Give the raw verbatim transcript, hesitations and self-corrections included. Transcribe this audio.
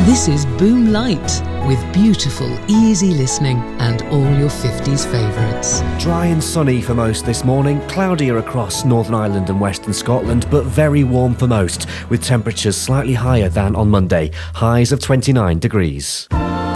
This is Boom Light, with beautiful, easy listening and all your fifties favourites. Dry and sunny for most this morning, cloudier across Northern Ireland and Western Scotland, but very warm for most, with temperatures slightly higher than on Monday, highs of twenty-nine degrees.